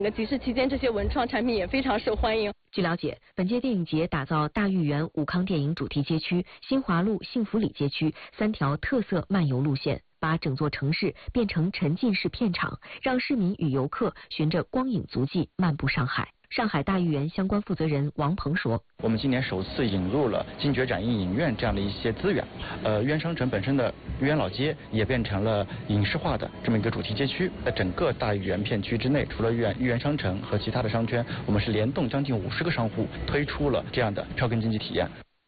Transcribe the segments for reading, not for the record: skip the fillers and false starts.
集市期间，这些文创产品也非常受欢迎。 据了解，本届电影节打造大豫园武康电影主题街区、新华路幸福里街区3条特色漫游路线，把整座城市变成沉浸式片场，让市民与游客循着光影足迹漫步上海。上海大豫园相关负责人王鹏说：“ 我们今年首次引入了金爵展映影院这样的一些资源，豫园商城本身的豫园老街也变成了影视化的这么一个主题街区。在整个大豫园片区之内，除了豫园商城和其他的商圈，我们是联动将近50个商户推出了这样的超跟经济体验。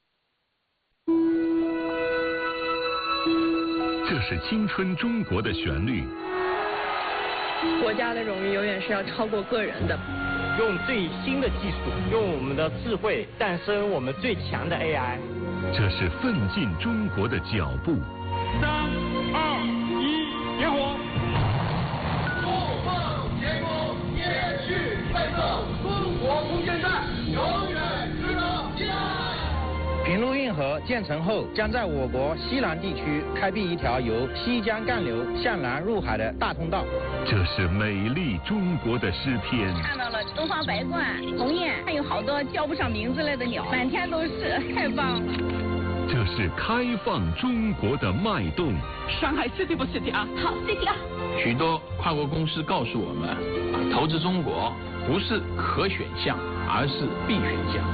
这是青春中国的旋律。 国家的荣誉永远是要超过个人的。” 用最新的技术，用我们的智慧诞生我们最强的 AI。 这是奋进中国的脚步。 3、2、1，点火！不放前功，也去奋斗，中国空间站永远值得期待。 平陆运河建成后，将在我国西南地区开辟一条由西江干流向南入海的大通道。 这是美丽中国的诗篇。 看到了东方白鹳、鸿雁，还有好多叫不上名字来的鸟，满天都是，太棒了。 这是开放中国的脉动。 上海 City 不 City 啊？ 好 City 啊！ 许多跨国公司告诉我们，投资中国不是可选项，而是必选项。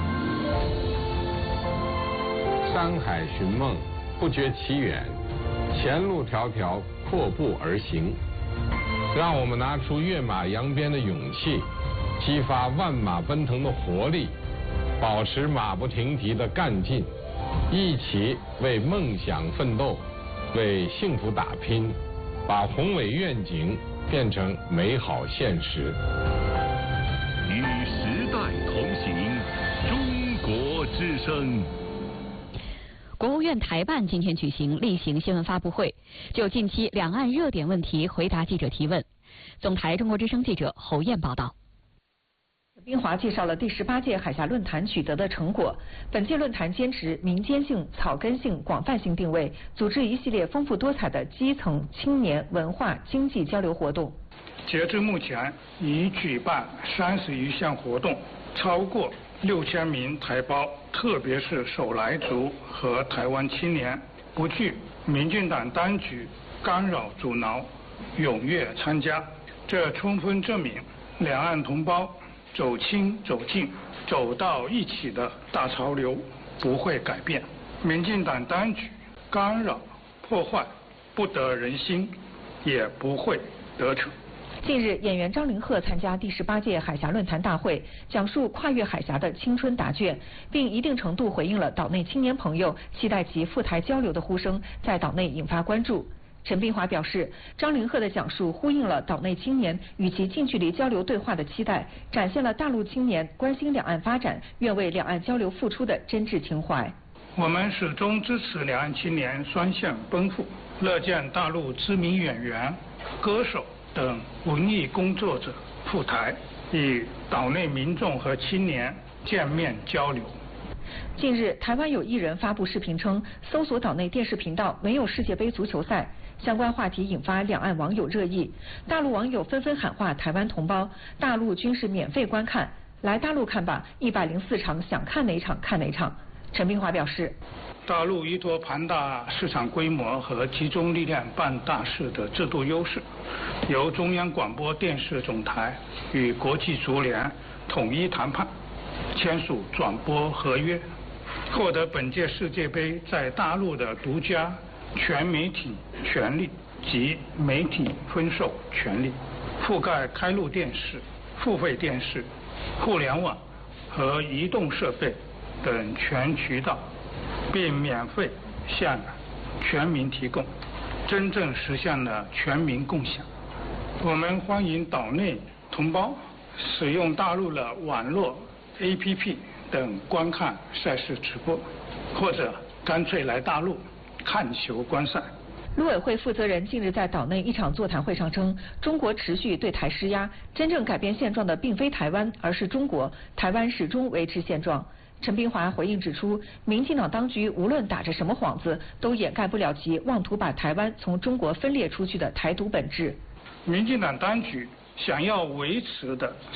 山海寻梦，不觉其远，前路迢迢，阔步而行。让我们拿出跃马扬鞭的勇气，激发万马奔腾的活力，保持马不停蹄的干劲，一起为梦想奋斗，为幸福打拼，把宏伟愿景变成美好现实。 与时代同行，中国之声。 国务院台办今天举行例行新闻发布会，就近期两岸热点问题回答记者提问。总台中国之声记者侯燕报道。 陈斌华介绍了第18届海峡论坛取得的成果。本届论坛坚持民间性、草根性、广泛性定位，组织一系列丰富多彩的基层、青年、文化、经济交流活动。 截至目前，已举办30余项活动，超过6000名台胞，特别是手来族和台湾青年，不惧民进党当局干扰阻挠，踊跃参加。这充分证明两岸同胞走亲走近走到一起的大潮流不会改变，民进党当局干扰破坏不得人心，也不会得逞。 近日，演员张凌赫参加第18届海峡论坛大会，讲述跨越海峡的青春答卷，并一定程度回应了岛内青年朋友期待其赴台交流的呼声，在岛内引发关注。陈斌华表示，张凌赫的讲述呼应了岛内青年与其近距离交流对话的期待，展现了大陆青年关心两岸发展、愿为两岸交流付出的真挚情怀。 我们始终支持两岸青年双向奔赴，乐见大陆知名演员、歌手等文艺工作者赴台，与岛内民众和青年见面交流。 近日，台湾有艺人发布视频称，搜索岛内电视频道没有世界杯足球赛，相关话题引发两岸网友热议。大陆网友纷纷喊话台湾同胞，大陆均是免费观看，来大陆看吧，104场，想看哪场看哪场。陈斌华表示， 大陆依托庞大市场规模和集中力量办大事的制度优势，由中央广播电视总台与国际足联统一谈判，签署转播合约，获得本届世界杯在大陆的独家全媒体权利及媒体分售权利，覆盖开路电视、付费电视、互联网和移动设备等全渠道，并免费向全民提供，真正实现了全民共享。我们欢迎岛内同胞使用大陆的网络 APP 等观看赛事直播，或者干脆来大陆看球观赛。 陆委会负责人近日在岛内一场座谈会上称，中国持续对台施压，真正改变现状的并非台湾，而是中国，台湾始终维持现状。陈斌华回应指出，民进党当局无论打着什么幌子，都掩盖不了其妄图把台湾从中国分裂出去的台独本质。 民进党当局想要维持的